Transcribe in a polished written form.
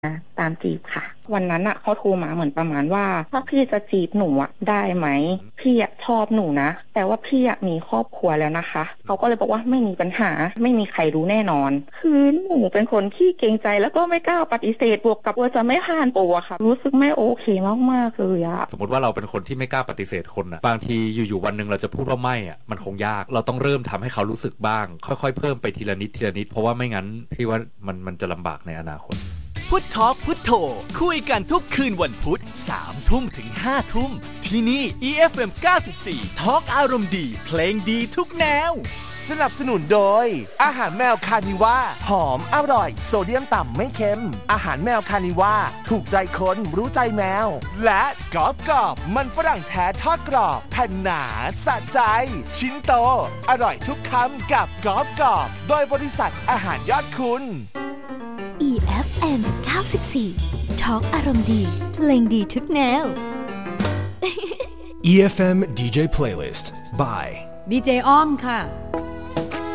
ตามจีบค่ะวันนั้นอ่ะเขาโทรมาเหมือนประมาณว่าถ้าพี่จะจีบหนูอ่ะได้ไหมพี่อ่ะชอบหนูนะแต่ว่าพี่อ่ะมีครอบครัวแล้วนะคะเขาก็เลยบอกว่าไม่มีปัญหาไม่มีใครรู้แน่นอนคือหนูเป็นคนที่เกรงใจแล้วก็ไม่กล้าปฏิเสธบวกกับว่าจะไม่ผ่านโปรอะค่ะรู้สึกไม่โอเคมากๆเลยอะสมมติว่าเราเป็นคนที่ไม่กล้าปฏิเสธคนอะบางทีอยู่ๆวันนึงเราจะพูดว่าไม่อะมันคงยากเราต้องเริ่มทำให้เขารู้สึกบ้างค่อยๆเพิ่มไปทีละนิดทีละนิดเพราะว่าไม่งั้นพี่ว่ามันจะลำบากในอนาคตพุททอล์คพุทโธคุยกันทุกคืนวันพุธ 3 ทุ่มถึง 5 ทุ่มที่นี่ EFM 94ทอล์คอารมณ์ดีเพลงดีทุกแนวสนับสนุนโดยอาหารแมวคานิว่าหอมอร่อยโซเดียมต่ำไม่เค็มอาหารแมวคานิว่าถูกใจคนรู้ใจแมวและกรอบมันฝรั่งแท้ทอดกรอบแผ่นหนาสะใจชิ้นโตอร่อยทุกคำกับกรอบโดยบริษัทอาหารยอดคุณ EFM 94ทอล์คอารมณ์ดีเพลงดีทุกแนว EFM DJ Playlist by ดีเจอ้อมค่ะ